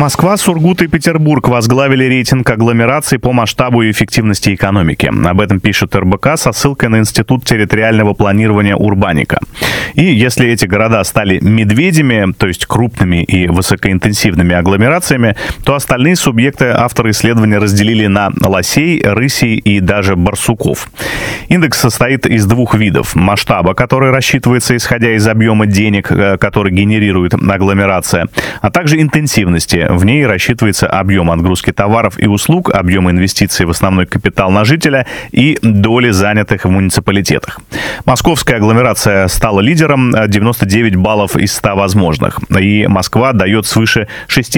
Москва, Сургут и Петербург возглавили рейтинг агломераций по масштабу и эффективности экономики. Об этом пишет РБК со ссылкой на Институт территориального планирования Урбаника. И если эти города стали медведями, то есть крупными и высокоинтенсивными агломерациями, то остальные субъекты авторы исследования разделили на лосей, рысей и даже барсуков. Индекс состоит из двух видов. Масштаба, который рассчитывается исходя из объема денег, который генерирует агломерация, а также интенсивности. В ней рассчитывается объем отгрузки товаров и услуг, объем инвестиций в основной капитал на жителя и доли занятых в муниципалитетах. Московская агломерация стала лидером, 99 баллов из 100 возможных. И Москва дает свыше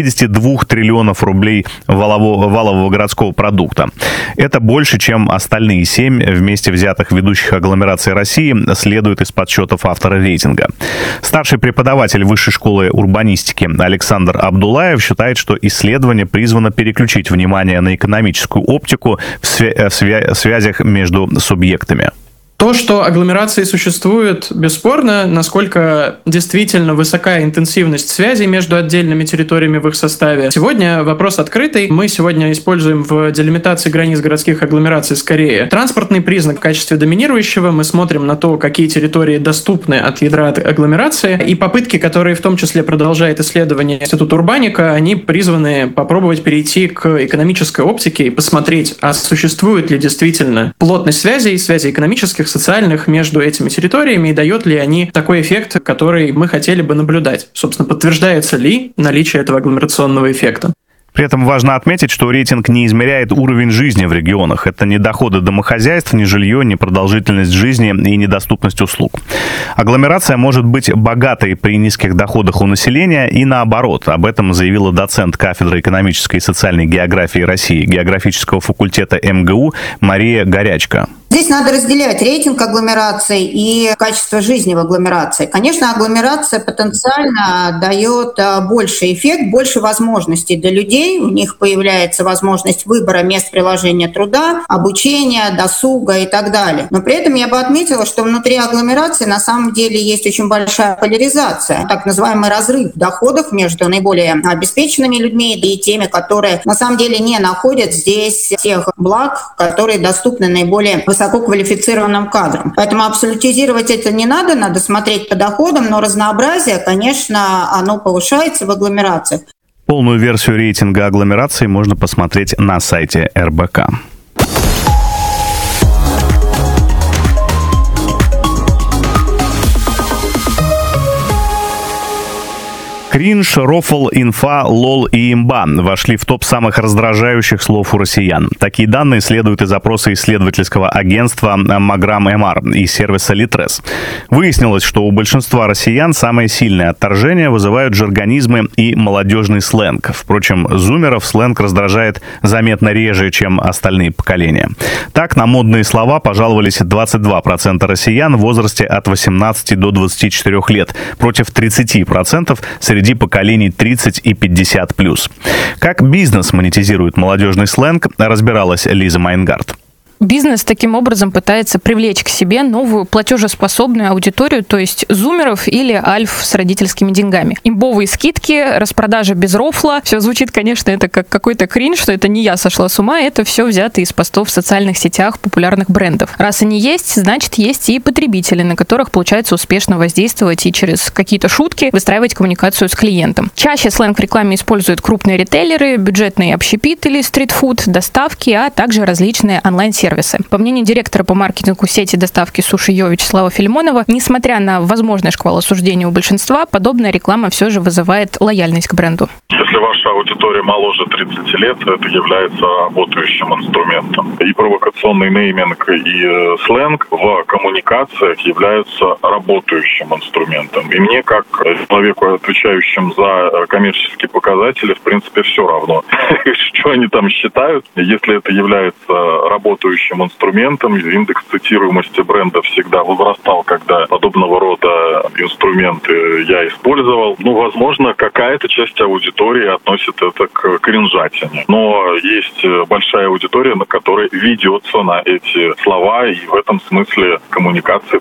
62 триллионов рублей валового городского продукта. Это больше, чем остальные 7 вместе взятых ведущих агломераций России, следует из подсчетов автора рейтинга. Старший преподаватель Высшей школы урбанистики Александр Абдулаев считает, что исследование призвано переключить внимание на экономическую оптику в связях между субъектами. То, что агломерации существуют, бесспорно, насколько действительно высока интенсивность связей между отдельными территориями в их составе. Сегодня вопрос открытый. Мы сегодня используем в делимитации границ городских агломераций скорее транспортный признак в качестве доминирующего. Мы смотрим на то, какие территории доступны от ядра агломерации. И попытки, которые в том числе продолжает исследование Института Урбаника, они призваны попробовать перейти к экономической оптике и посмотреть, а существует ли действительно плотность связей экономических, социальных между этими территориями, и дает ли они такой эффект, который мы хотели бы наблюдать. Собственно, подтверждается ли наличие этого агломерационного эффекта. При этом важно отметить, что рейтинг не измеряет уровень жизни в регионах. Это не доходы домохозяйств, не жилье, не продолжительность жизни и недоступность услуг. Агломерация может быть богатой при низких доходах у населения и наоборот. Об этом заявила доцент кафедры экономической и социальной географии России географического факультета МГУ Мария Горячка. Здесь надо разделять рейтинг агломераций и качество жизни в агломерации. Конечно, агломерация потенциально дает больший эффект, больше возможностей для людей. У них появляется возможность выбора мест приложения труда, обучения, досуга и так далее. Но при этом я бы отметила, что внутри агломерации на самом деле есть очень большая поляризация, так называемый разрыв в доходах между наиболее обеспеченными людьми и теми, которые на самом деле не находят здесь тех благ, которые доступны наиболее высококвалифицированным кадрам. Поэтому абсолютизировать это не надо смотреть по доходам, но разнообразие, конечно, оно повышается в агломерациях. Полную версию рейтинга агломераций можно посмотреть на сайте РБК. Кринж, рофл, инфа, лол и имба вошли в топ самых раздражающих слов у россиян. Такие данные следуют из опроса исследовательского агентства Маграм МР и сервиса Литрес. Выяснилось, что у большинства россиян самое сильное отторжение вызывают жаргонизмы и молодежный сленг. Впрочем, зумеров сленг раздражает заметно реже, чем остальные поколения. Так, на модные слова пожаловались 22% россиян в возрасте от 18 до 24 лет, против 30% среди поколений 30 и 50+. Как бизнес монетизирует молодежный сленг, разбиралась Лиза Майнгард. Бизнес таким образом пытается привлечь к себе новую платежеспособную аудиторию, то есть зумеров или альф с родительскими деньгами. Имбовые скидки, распродажа без рофла. Все звучит, конечно, это как какой-то кринж, что это не я сошла с ума, это все взято из постов в социальных сетях популярных брендов. Раз они есть, значит, есть и потребители, на которых получается успешно воздействовать и через какие-то шутки выстраивать коммуникацию с клиентом. Чаще сленг в рекламе используют крупные ритейлеры, бюджетные общепит или стритфуд, доставки, а также различные онлайн-сервисы. По мнению директора по маркетингу сети доставки Суши Йо Вячеслава Филимонова, несмотря на возможный шквал осуждения у большинства, подобная реклама все же вызывает лояльность к бренду. Если ваша аудитория моложе 30 лет, это является работающим инструментом. И провокационный нейминг, и сленг в коммуникациях являются работающим инструментом. И мне, как человеку, отвечающему за коммерческие показатели, в принципе, все равно, что они там считают. Если это является работающим инструментом, индекс цитируемости бренда всегда возрастал, когда подобного рода инструменты я использовал. Возможно, какая-то часть аудитории относит это к кринжатине. Но есть большая аудитория, на которой ведется на эти слова, и в этом смысле коммуникации